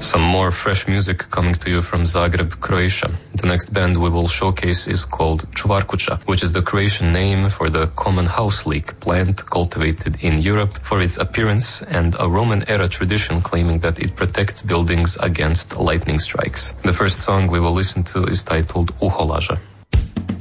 Some more fresh music coming to you from Zagreb, Croatia. The next band we will showcase is called Čvarkuća, which is the Croatian name for the common house leek plant cultivated in Europe for its appearance and a Roman-era tradition claiming that it protects buildings against lightning strikes. The first song we will listen to is titled Uholaža.